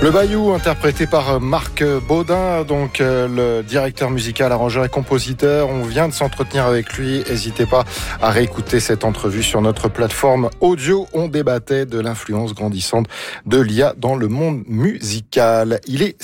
Le Bayou, interprété par Marc Baudin, donc le directeur musical, arrangeur et compositeur. On vient de s'entretenir avec lui. N'hésitez pas à réécouter cette entrevue sur notre plateforme audio. On débattait de l'influence grandissante de l'IA dans le monde musical. Il est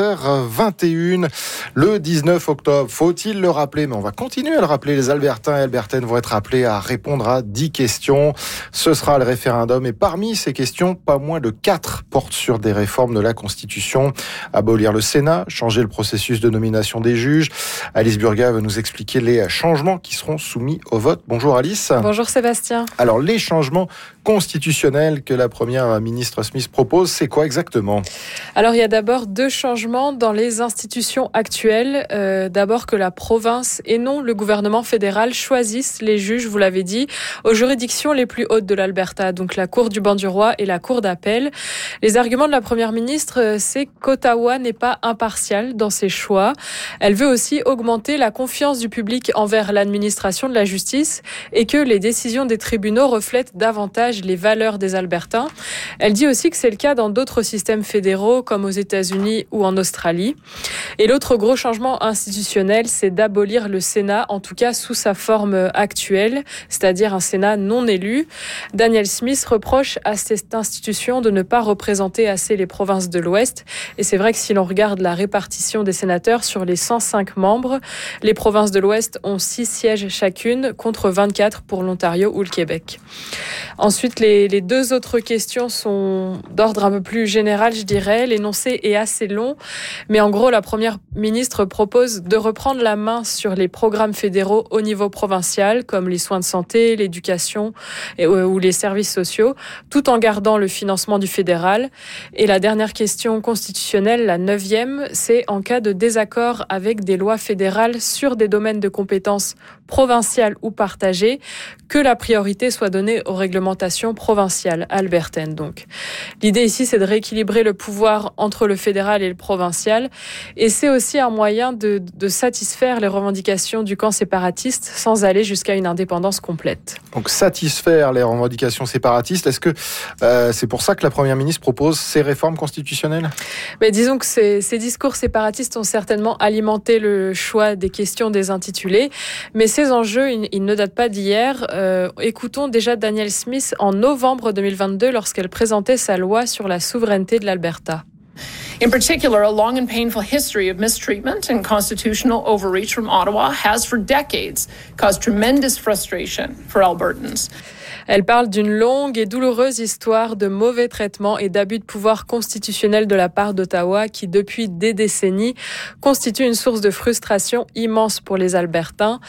16h21, le 19 octobre. Faut-il le rappeler? Mais on va continuer à le rappeler. Les Albertains et Albertaines vont être appelés à répondre à 10 questions. Ce sera le référendum. Et parmi ces questions, pas moins de 4 portent sur des réformes de la Constitution, abolir le Sénat, changer le processus de nomination des juges. Alice Burgat va nous expliquer les changements qui seront soumis au vote. Bonjour Alice. Bonjour Sébastien. Alors les changements constitutionnels que la première ministre Smith propose, c'est quoi exactement? Alors il y a d'abord 2 changements dans les institutions actuelles. D'abord que la province et non le gouvernement fédéral choisissent les juges, vous l'avez dit, aux juridictions les plus hautes de l'Alberta, donc la Cour du banc du roi et la Cour d'appel. Les arguments de la première ministre, c'est qu'Ottawa n'est pas impartial dans ses choix. Elle veut aussi augmenter la confiance du public envers l'administration de la justice et que les décisions des tribunaux reflètent davantage les valeurs des Albertains. Elle dit aussi que c'est le cas dans d'autres systèmes fédéraux comme aux États-Unis ou en Australie. Et l'autre gros changement institutionnel, c'est d'abolir le Sénat, en tout cas sous sa forme actuelle, c'est-à-dire un Sénat non élu. Danielle Smith reproche à cette institution de ne pas représenter assez les provinces de l'Ouest. Et c'est vrai que si l'on regarde la répartition des sénateurs sur les 105 membres, les provinces de l'Ouest ont 6 sièges chacune contre 24 pour l'Ontario ou le Québec. Ensuite, les 2 autres questions sont d'ordre un peu plus général, je dirais. L'énoncé est assez long, mais en gros, la première ministre propose de reprendre la main sur les programmes fédéraux au niveau provincial, comme les soins de santé, l'éducation ou les services sociaux, tout en gardant le financement du fédéral. Et la dernière question constitutionnelle, la 9e, c'est en cas de désaccord avec des lois fédérales sur des domaines de compétences provinciales ou partagées, que la priorité soit donnée aux réglementations provinciales, albertaines donc. L'idée ici, c'est de rééquilibrer le pouvoir entre le fédéral et le provincial, et c'est aussi un moyen de satisfaire les revendications du camp séparatiste sans aller jusqu'à une indépendance complète. Donc satisfaire les revendications séparatistes, est-ce que c'est pour ça que la première ministre propose ces réformes constitutionnelles? Mais disons que ces discours séparatistes ont certainement alimenté le choix des questions des intitulés, mais ces enjeux, ils ne datent pas d'hier. Écoutons déjà Danielle Smith en novembre 2022 lorsqu'elle présentait sa loi sur la souveraineté de l'Alberta. In particular, a long and painful history of mistreatment and constitutional overreach from Ottawa has for decades caused tremendous frustration for Albertans. Elle parle d'une longue et douloureuse histoire de mauvais traitements et d'abus de pouvoir constitutionnel de la part d'Ottawa qui, depuis des décennies, constitue une source de frustration immense pour les Albertains.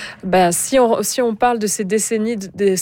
Si on parle de ces décennies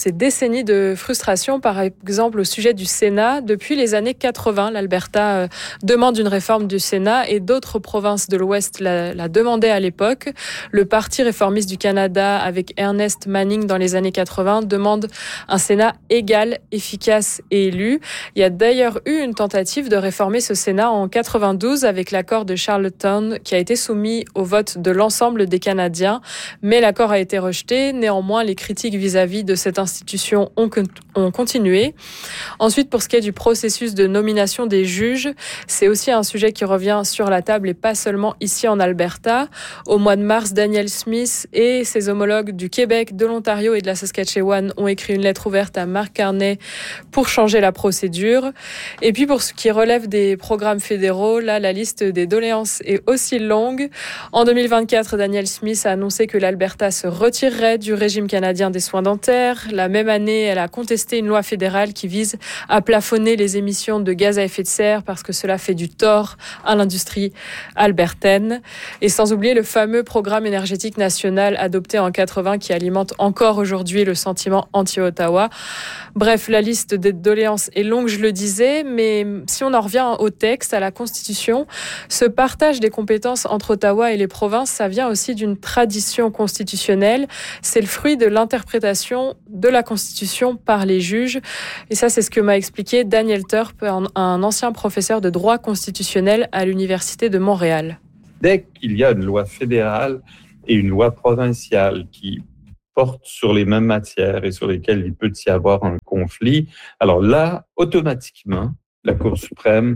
de frustration, par exemple au sujet du Sénat, depuis les années 80, l'Alberta demande une réforme du Sénat et d'autres provinces de l'Ouest la demandaient à l'époque. Le Parti réformiste du Canada, avec Ernest Manning dans les années 80, demande un Sénat égal, efficace et élu. Il y a d'ailleurs eu une tentative de réformer ce Sénat en 92 avec l'accord de Charlottetown qui a été soumis au vote de l'ensemble des Canadiens, mais l'accord a été rejeté. Néanmoins, les critiques vis-à-vis de cette institution ont continué. Ensuite, pour ce qui est du processus de nomination des juges, c'est aussi un sujet qui revient sur la table et pas seulement ici en Alberta. Au mois de mars, Danielle Smith et ses homologues du Québec, de l'Ontario et de la Saskatchewan ont écrit une lettre ouverte à Mark Carney pour changer la procédure. Et puis pour ce qui relève des programmes fédéraux, là la liste des doléances est aussi longue. En 2024, Danielle Smith a annoncé que l'Alberta se retirerait du régime canadien des soins dentaires. La même année, elle a contesté une loi fédérale qui vise à plafonner les émissions de gaz à effet de serre parce que cela fait du tort à l'industrie albertaine. Et sans oublier le fameux programme énergétique national adopté en 80 qui alimente encore aujourd'hui le sentiment anti-Ottawa. Bref, la liste des doléances est longue, je le disais, mais si on en revient au texte, à la Constitution, ce partage des compétences entre Ottawa et les provinces, ça vient aussi d'une tradition constitutionnelle. C'est le fruit de l'interprétation de la Constitution par les juges. Et ça, c'est ce que m'a expliqué Daniel Turp, un ancien professeur de droit constitutionnel à l'Université de Montréal. Dès qu'il y a une loi fédérale et une loi provinciale qui portent sur les mêmes matières et sur lesquelles il peut y avoir un conflit, alors là, automatiquement, la Cour suprême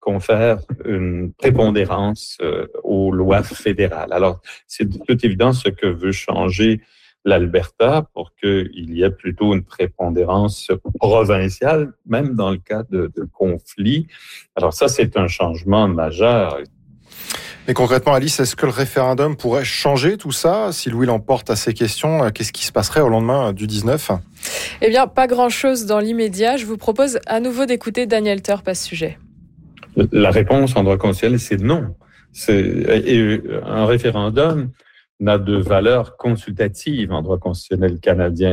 confère une prépondérance aux lois fédérales. Alors, c'est de toute évidence ce que veut changer l'Alberta pour qu'il y ait plutôt une prépondérance provinciale, même dans le cas de conflits. Alors ça, c'est un changement majeur. Mais concrètement, Alice, est-ce que le référendum pourrait changer tout ça? Si Louis l'emporte à ces questions, qu'est-ce qui se passerait au lendemain du 19? Eh bien, pas grand-chose dans l'immédiat. Je vous propose à nouveau d'écouter Daniel Turp à ce sujet. La réponse en droit constitutionnel, c'est non. Et un référendum n'a de valeur consultative en droit constitutionnel canadien.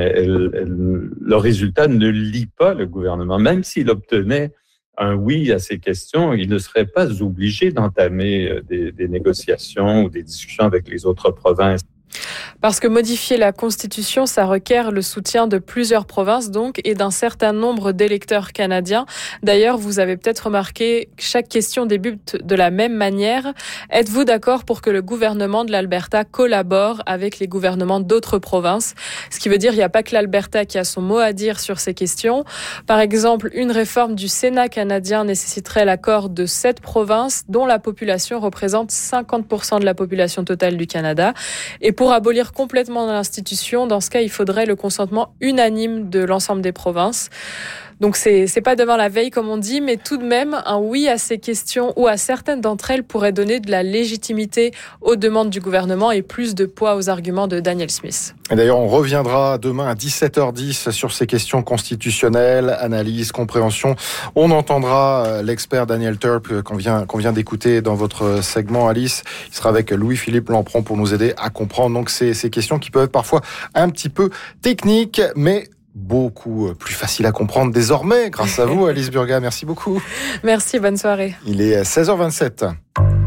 Le résultat ne lie pas le gouvernement. Même s'il obtenait un oui à ces questions, il ne serait pas obligé d'entamer des négociations ou des discussions avec les autres provinces. Parce que modifier la Constitution, ça requiert le soutien de plusieurs provinces donc et d'un certain nombre d'électeurs canadiens. D'ailleurs, vous avez peut-être remarqué que chaque question débute de la même manière. Êtes-vous d'accord pour que le gouvernement de l'Alberta collabore avec les gouvernements d'autres provinces? Ce qui veut dire qu'il n'y a pas que l'Alberta qui a son mot à dire sur ces questions. Par exemple, une réforme du Sénat canadien nécessiterait l'accord de 7 provinces dont la population représente 50% de la population totale du Canada. Et pour abolir complètement l'institution, dans ce cas, il faudrait le consentement unanime de l'ensemble des provinces. Donc c'est pas demain la veille comme on dit, mais tout de même un oui à ces questions ou à certaines d'entre elles pourrait donner de la légitimité aux demandes du gouvernement et plus de poids aux arguments de Daniel Smith. Et d'ailleurs, on reviendra demain à 17h10 sur ces questions constitutionnelles, analyse, compréhension. On entendra l'expert Daniel Turp qu'on vient d'écouter dans votre segment, Alice. Il sera avec Louis-Philippe Lampron pour nous aider à comprendre donc ces questions qui peuvent être parfois un petit peu techniques, mais beaucoup plus facile à comprendre désormais, grâce à vous, Alice Burgat. Merci beaucoup. Merci, bonne soirée. Il est 16h27.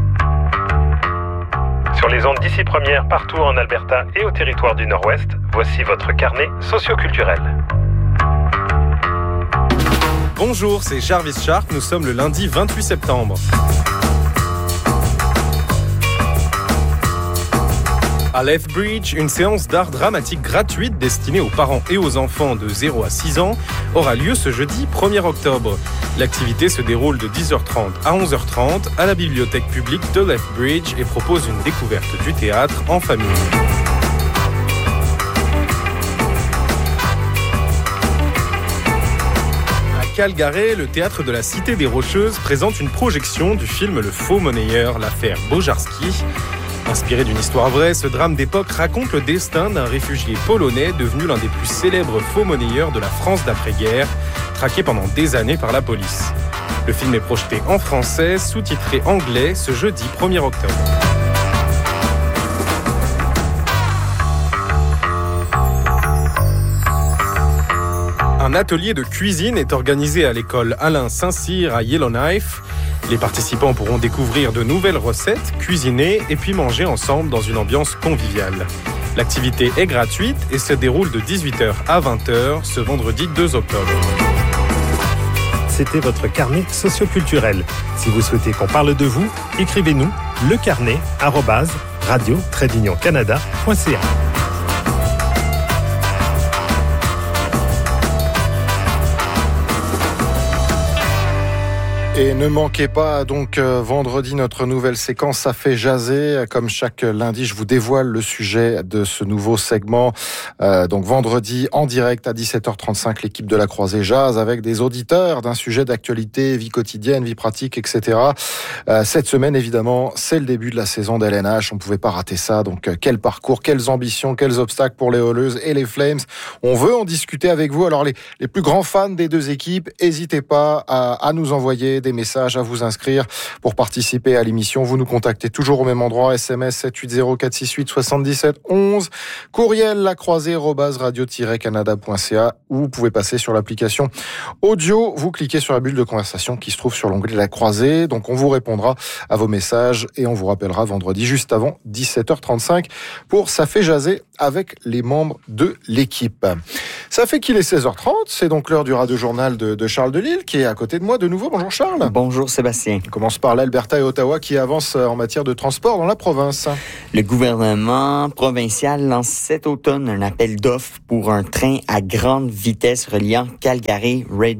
Sur les ondes d'ici première, partout en Alberta et au territoire du Nord-Ouest, voici votre carnet socioculturel. Bonjour, c'est Jarvis Sharp. Nous sommes le lundi 28 septembre. À Lethbridge, une séance d'art dramatique gratuite destinée aux parents et aux enfants de 0 à 6 ans aura lieu ce jeudi 1er octobre. L'activité se déroule de 10h30 à 11h30 à la bibliothèque publique de Lethbridge et propose une découverte du théâtre en famille. À Calgary, le théâtre de la Cité des Rocheuses présente une projection du film Le Faux Monnayeur, l'affaire Bojarski. Inspiré d'une histoire vraie, ce drame d'époque raconte le destin d'un réfugié polonais devenu l'un des plus célèbres faux monnayeurs de la France d'après-guerre, traqué pendant des années par la police. Le film est projeté en français, sous-titré anglais, ce jeudi 1er octobre. Un atelier de cuisine est organisé à l'école Alain Saint-Cyr à Yellowknife. Les participants pourront découvrir de nouvelles recettes, cuisiner et puis manger ensemble dans une ambiance conviviale. L'activité est gratuite et se déroule de 18h à 20h ce vendredi 2 octobre. C'était votre carnet socioculturel. Si vous souhaitez qu'on parle de vous, écrivez-nous lecarnet@radio-canada.ca. Et ne manquez pas donc vendredi notre nouvelle séquence Ça fait jaser. Comme chaque lundi, je vous dévoile le sujet de ce nouveau segment. Donc vendredi en direct à 17h35, l'équipe de la Croisée jase avec des auditeurs d'un sujet d'actualité, vie quotidienne, vie pratique, etc. Cette semaine, évidemment, c'est le début de la saison d'LNH. On ne pouvait pas rater ça. Donc quel parcours, quelles ambitions, quels obstacles pour les Oilers et les Flames. On veut en discuter avec vous. Alors les plus grands fans des deux équipes, n'hésitez pas à nous envoyer des messages, à vous inscrire pour participer à l'émission. Vous nous contactez toujours au même endroit, SMS 780 468 77 11, courriel lacroisée@radio-canada.ca ou vous pouvez passer sur l'application audio. Vous cliquez sur la bulle de conversation qui se trouve sur l'onglet La Croisée. Donc on vous répondra à vos messages et on vous rappellera vendredi juste avant 17h35 pour Ça fait jaser avec les membres de l'équipe. Ça fait qu'il est 16h30, c'est donc l'heure du radio-journal de Charles Delisle qui est à côté de moi de nouveau. Bonjour Charles. Bonjour Sébastien. On commence par l'Alberta et Ottawa qui avancent en matière de transport dans la province. Le gouvernement provincial lance cet automne un appel d'offres pour un train à grande vitesse reliant Calgary, Red Deer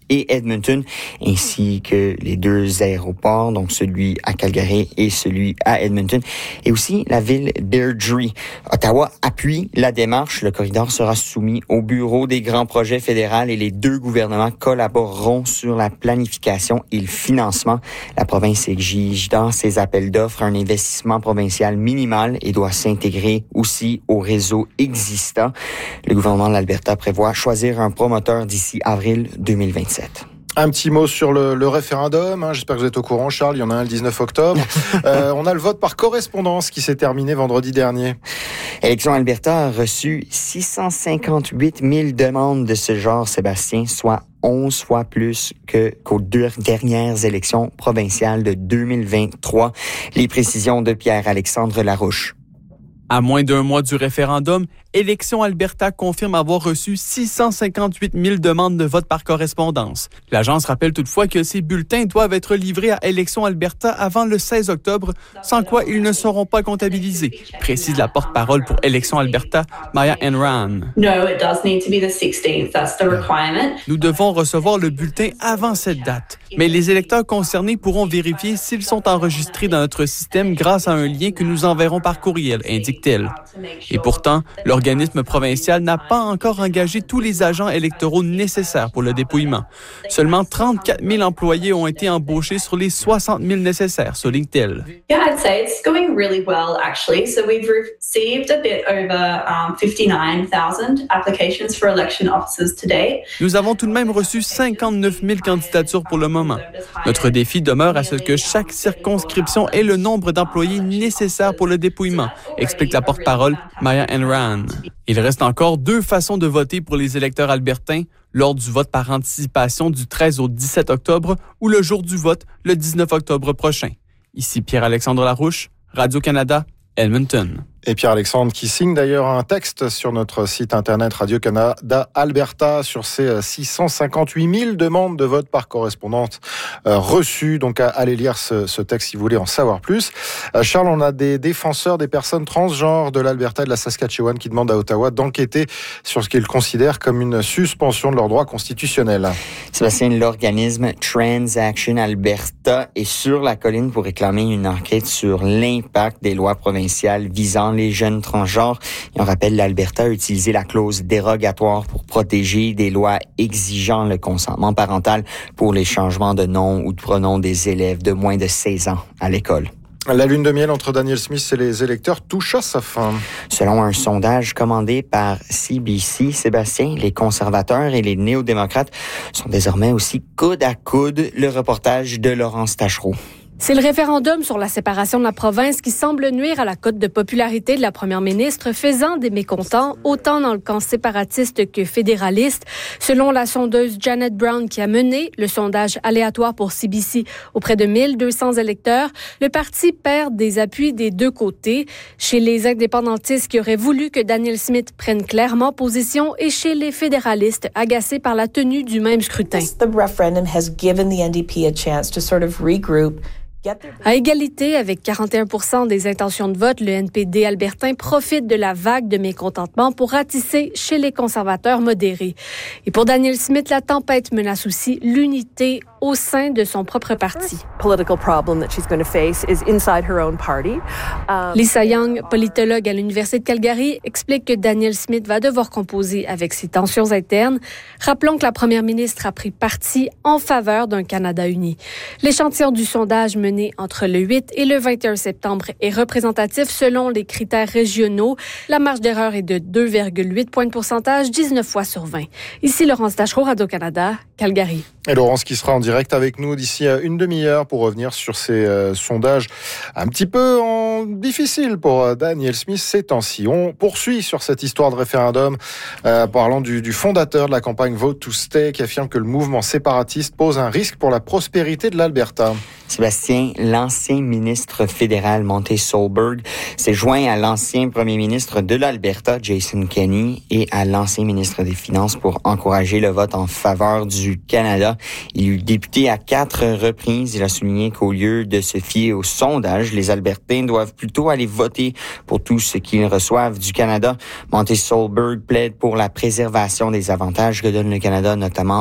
et Edmonton, ainsi que les 2 aéroports, donc celui à Calgary et celui à Edmonton, et aussi la ville d'Airdrie. Ottawa appuie la démarche. Le corridor sera soumis au bureau des grands projets fédéraux et les 2 gouvernements collaboreront sur la planification et le financement. La province exige dans ses appels d'offres un investissement provincial minimal et doit s'intégrer aussi au réseau existant. Le gouvernement de l'Alberta prévoit choisir un promoteur d'ici avril 2027. Un petit mot sur le référendum. J'espère que vous êtes au courant, Charles. Il y en a un le 19 octobre. On a le vote par correspondance qui s'est terminé vendredi dernier. Élections Alberta a reçu 658 000 demandes de ce genre, Sébastien, soit 11 fois plus qu'aux 2 dernières élections provinciales de 2023. Les précisions de Pierre-Alexandre Larouche. À moins d'1 mois du référendum, Élections Alberta confirme avoir reçu 658 000 demandes de vote par correspondance. L'agence rappelle toutefois que ces bulletins doivent être livrés à Élections Alberta avant le 16 octobre, sans quoi ils ne seront pas comptabilisés, précise la porte-parole pour Élections Alberta, Maya Enran. Nous devons recevoir le bulletin avant cette date, mais les électeurs concernés pourront vérifier s'ils sont enregistrés dans notre système grâce à un lien que nous enverrons par courriel, indique-t-elle. Et pourtant, l'organisme provincial n'a pas encore engagé tous les agents électoraux nécessaires pour le dépouillement. Seulement 34 000 employés ont été embauchés sur les 60 000 nécessaires, souligne-t-elle. Yeah, I'd say it's going really well, actually. So we've received a bit over 59,000 applications for election officers today. Nous avons tout de même reçu 59 000 candidatures pour le moment. Notre défi demeure à ce que chaque circonscription ait le nombre d'employés nécessaires pour le dépouillement, explique la porte-parole Maya Enran. Il reste encore 2 façons de voter pour les électeurs albertains, lors du vote par anticipation du 13 au 17 octobre ou le jour du vote, le 19 octobre prochain. Ici Pierre-Alexandre Larouche, Radio-Canada, Edmonton. Et Pierre-Alexandre qui signe d'ailleurs un texte sur notre site internet Radio-Canada Alberta sur ces 658 000 demandes de vote par correspondance reçues. Donc allez lire ce texte si vous voulez en savoir plus. Charles, on a des défenseurs des personnes transgenres de l'Alberta et de la Saskatchewan qui demandent à Ottawa d'enquêter sur ce qu'ils considèrent comme une suspension de leurs droits constitutionnels. Sébastien, l'organisme Trans Action Alberta est sur la colline pour réclamer une enquête sur l'impact des lois provinciales visant les jeunes transgenres. Et on rappelle, l'Alberta a utilisé la clause dérogatoire pour protéger des lois exigeant le consentement parental pour les changements de nom ou de pronom des élèves de moins de 16 ans à l'école. La lune de miel entre Danielle Smith et les électeurs touche à sa fin. Selon un sondage commandé par CBC, Sébastien, les conservateurs et les néo-démocrates sont désormais aussi coude à coude. Le reportage de Laurence Tachereau. C'est le référendum sur la séparation de la province qui semble nuire à la cote de popularité de la première ministre, faisant des mécontents, autant dans le camp séparatiste que fédéraliste. Selon la sondeuse Janet Brown qui a mené le sondage aléatoire pour CBC auprès de 1200 électeurs, le parti perd des appuis des 2 côtés. Chez les indépendantistes qui auraient voulu que Danielle Smith prenne clairement position et chez les fédéralistes agacés par la tenue du même scrutin. The referendum has given the NDP a chance to sort of regroup. À égalité avec 41 % des intentions de vote, le NPD albertain profite de la vague de mécontentement pour ratisser chez les conservateurs modérés. Et pour Danielle Smith, la tempête menace aussi l'unité au sein de son propre parti. Lisa Young, politologue à l'Université de Calgary, explique que Danielle Smith va devoir composer avec ses tensions internes. Rappelons que la première ministre a pris parti en faveur d'un Canada uni. L'échantillon du sondage mené entre le 8 et le 21 septembre est représentatif selon les critères régionaux. La marge d'erreur est de 2,8 points de pourcentage, 19 fois sur 20. Ici Laurence Tachereau, Radio-Canada, Calgary. Et Laurence qui sera en direct avec nous d'ici une demi-heure pour revenir sur ces sondages un petit peu difficiles pour Danielle Smith ces temps-ci. On poursuit sur cette histoire de référendum parlant du fondateur de la campagne Vote to Stay qui affirme que le mouvement séparatiste pose un risque pour la prospérité de l'Alberta. Sébastien, l'ancien ministre fédéral Monte Solberg s'est joint à l'ancien premier ministre de l'Alberta, Jason Kenney, et à l'ancien ministre des Finances pour encourager le vote en faveur du Canada. Il est député à 4 reprises. Il a souligné qu'au lieu de se fier au sondage, les Albertains doivent plutôt aller voter pour tout ce qu'ils reçoivent du Canada. Monte Solberg plaide pour la préservation des avantages que donne le Canada, notamment